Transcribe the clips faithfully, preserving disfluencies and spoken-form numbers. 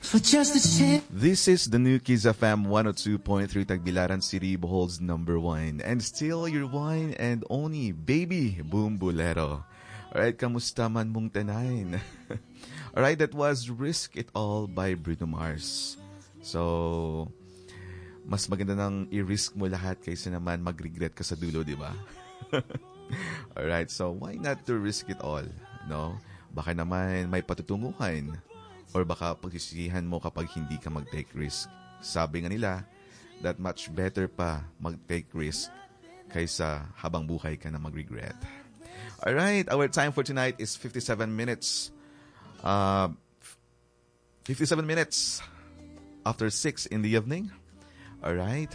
For just a chance. This is the new Kids F M one oh two point three Tagbilaran City, Bohol's number one. And still your one and only baby boom bolero. Alright, kamusta man mong tanayin? Alright, that was Risk It All by Bruno Mars. So, mas maganda nang i-risk mo lahat kaysa naman mag-regret ka sa dulo, di ba? Alright, so why not to risk it all? No? Baka naman may patutunguhan. Or baka pagsisihan mo kapag hindi ka mag-take risk. Sabi nga nila, that much better pa mag-take risk kaysa habang buhay ka na mag-regret. Alright, our time for tonight is fifty-seven minutes. Uh, fifty-seven minutes after six in the evening. Alright.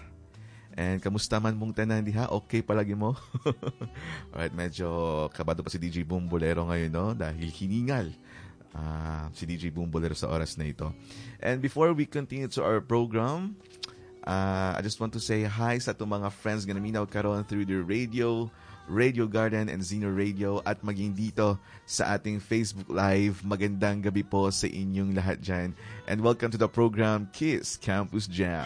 And kamusta man mong tanan diha? Okay palagi mo? Alright, medyo kabado pa si D J Boom Bolero ngayon, no? Dahil hiningal uh, si D J Boom Bolero sa oras na ito. And before we continue to our program, uh, I just want to say hi sa itong mga friends na naminaw karon through the radio, Radio Garden and Zeno Radio at maging dito sa ating Facebook Live. Magandang gabi po sa inyong lahat dyan. And welcome to the program Kiss Campus Jam.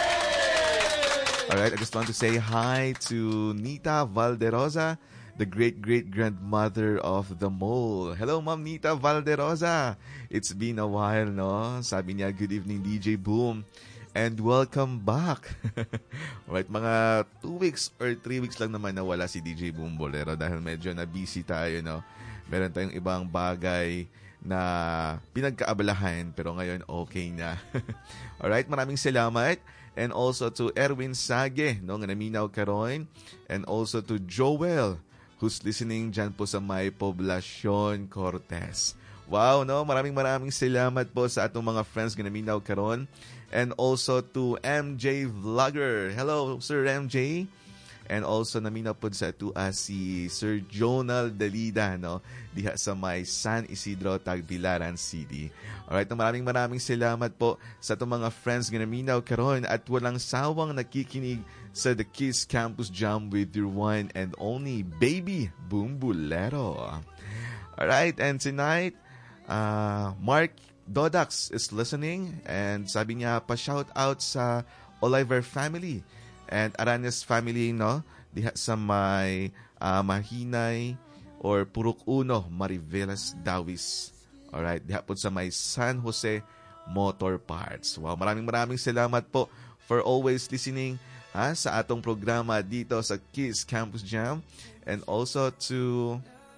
Alright, I just want to say hi to Nita Valderosa, the great-great-grandmother of the mole. Hello, Ma'am Nita Valderosa. It's been a while, no? Sabi niya, good evening, D J Boom. And welcome back. Alright, mga two weeks or three weeks lang naman nawala si D J Boom Bolero dahil medyo na busy tayo, no? Meron tayong ibang bagay na pinagkaabalahan pero ngayon okay na. Alright, maraming salamat. And also to Erwin Sage, no, nga naminaw karon. And also to Joel, who's listening dyan po sa may Poblacion Cortez. Wow, no, maraming maraming salamat po sa atong mga friends nga naminaw karon. And also to M J Vlogger. Hello, Sir M J. And also naminaw po sa ito uh, si Sir Jonal Dalida, no, diha sa may San Isidro, Tagbilaran City. Alright, maraming maraming salamat po sa itong mga friends na naminaw karon at walang sawang nakikinig sa The Kiss Campus Jam with your one and only baby Boom Bolero. Alright, and tonight, uh, Mark Dodax is listening and sabi niya pa-shout out sa Oliver family and Aranes family, no, diha sa may uh, Mahinay or Purok Uno, Marivelas, Dawis. Alright, diha po sa may San Jose Motor Parts. Wow, maraming maraming salamat po for always listening ha, sa atong programa dito sa Kiss Campus Jam. And also to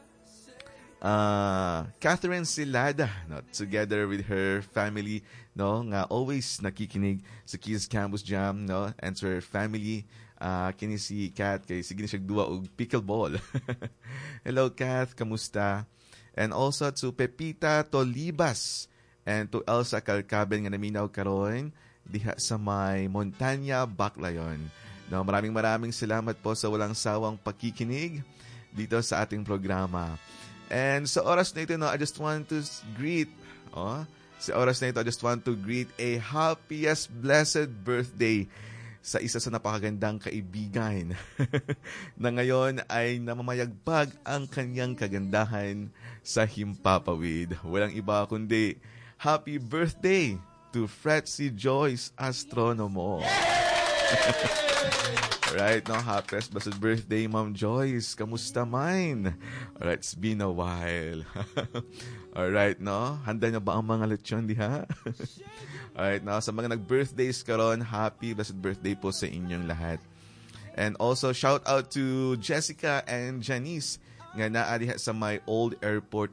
uh, Catherine Silada, no, together with her family, no, nga always nakikinig sa Kiss Campus Jam, no, and to her family. Uh, kini si Kat, kay sige na siya duwa og pickleball. Hello, Kat, kamusta? And also to Pepita Tolibas and to Elsa Calcaben nga naminaw karon diha sa may Montanya, Baclayon. No, maraming maraming salamat po sa walang sawang pakikinig dito sa ating programa. And sa oras na ito, no, I just want to greet, oh, sa oras na ito, I just want to greet a happiest blessed birthday sa isa sa napakagandang kaibigan na ngayon ay namamayagpag ang kanyang kagandahan sa Himpapawid. Walang iba kundi happy birthday to Fretzy Joyce Astronomo. Alright, no, happiest blessed birthday, Ma'am Joyce. Kamusta man? Alright, it's been a while. Alright, no? Handa na ba ang mga lechon diha? Alright, no? Sa mga nag-birthdays karon, happy blessed birthday po sa inyong lahat. And also, shout out to Jessica and Janice nga naa diha sa my old airport